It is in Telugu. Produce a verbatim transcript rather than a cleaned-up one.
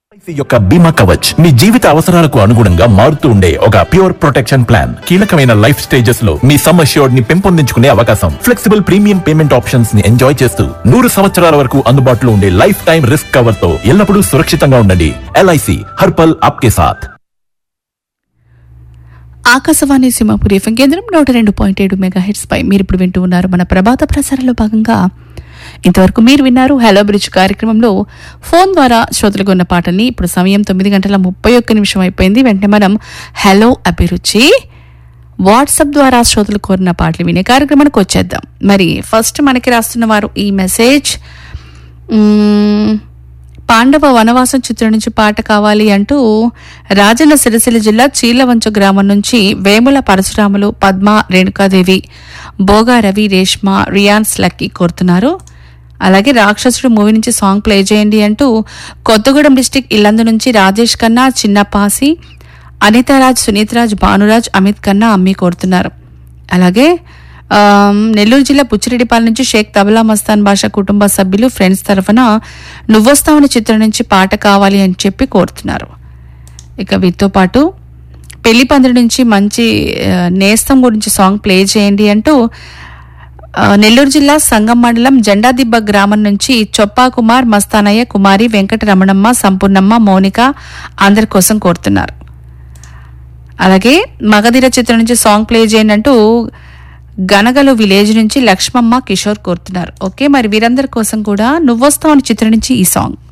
ఎల్ఐసి యొక్క బీమా కవచ్ మీ జీవిత అవసరాలకు అనుగుణంగా మారుతూ ఉండే ఒక ప్యూర్ ప్రొటెక్షన్ ప్లాన్. కీలకమైన లైఫ్ స్టేజెస్ లో మీ సమ్ అష్యూర్డ్ ని పెంపొందించుకునే అవకాశం, ఫ్లెక్సిబుల్ ప్రీమియం పేమెంట్ ఆప్షన్స్ ని ఎంజాయ్ చేస్తూ నూరు సంవత్సరాల వరకు అందుబాటులో ఉండే లైఫ్ టైం రిస్క్ కవర్ తో ఎల్లప్పుడూ సురక్షితంగా ఉండండి. ఎల్ఐసి హర్పల్ ఆప్కే సాథ్. ఆకాశవాణి సింహపురి ఎఫ్ఎం కేంద్రం నూట రెండు పాయింట్ ఏడు మెగా హెడ్స్ పై మీరు ఇప్పుడు వింటూ ఉన్నారు. మన ప్రభాత ప్రసారంలో భాగంగా ఇంతవరకు మీరు విన్నారు హలో బ్రిడ్జ్ కార్యక్రమంలో ఫోన్ ద్వారా శ్రోతలకు ఉన్న పాటల్ని. ఇప్పుడు సమయం తొమ్మిది గంటల ముప్పై ఒక్క నిమిషం అయిపోయింది. వెంటనే మనం హలో అభిరుచి వాట్సాప్ ద్వారా శ్రోతలు కోరిన పాటలు వినే కార్యక్రమానికి వచ్చేద్దాం. మరి ఫస్ట్ మనకి రాస్తున్న వారు ఈ మెసేజ్, పాండవ వనవాసం చిత్రం నుంచి పాట కావాలి అంటూ రాజన్న సిరిసిల్ల జిల్లా చీలవంచ గ్రామం నుంచి వేముల పరశురాములు, పద్మ, రేణుకాదేవి, బోగా రవి, రేష్మ, రియాన్స్ లక్కీ కోరుతున్నారు. అలాగే రాక్షసుడు మూవీ నుంచి సాంగ్ ప్లే చేయండి అంటూ కొత్తగూడెం డిస్టిక్ ఇల్లందు నుంచి రాజేష్ ఖన్నా, చిన్నపాసి, అనితారాజ్, సునీతరాజ్, భానురాజ్, అమిత్ ఖన్నా, అమ్మి కోరుతున్నారు. అలాగే నెల్లూరు జిల్లా పుచ్చిరెడ్డిపాలెం నుంచి షేక్ తబలా మస్తాన్ బాషా కుటుంబ సభ్యులు ఫ్రెండ్స్ తరఫున నువ్వొస్తావని చిత్రం నుంచి పాట కావాలి అని చెప్పి కోరుతున్నారు. ఇక వీటితో పాటు పెళ్లి పందిరి నుంచి మంచి నేస్తం గురించి సాంగ్ ప్లే చేయండి అంటూ నెల్లూరు జిల్లా సంగం మండలం జెండాదిబ్బ గ్రామం నుంచి చొప్పా కుమార్, మస్తానయ్య, కుమారి, వెంకట రమణమ్మ, సంపూర్ణమ్మ, మౌనిక అందరి కోసం కోరుతున్నారు. అలాగే మగధీర చిత్రం నుంచి సాంగ్ ప్లే చేయండి అంటూ గనగలు విలేజ్ నుంచి లక్ష్మమ్మ, కిషోర్ కోరుతున్నారు. ఓకే, మరి వీరందరి కోసం కూడా నువ్వొస్తావని చిత్రం నుంచి ఈ సాంగ్.